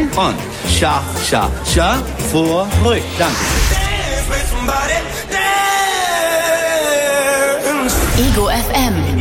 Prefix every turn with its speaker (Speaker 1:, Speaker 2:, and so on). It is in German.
Speaker 1: Begrüßung und Scha, Scha, Scha, vor, ruhig. Danke.
Speaker 2: Ego FM.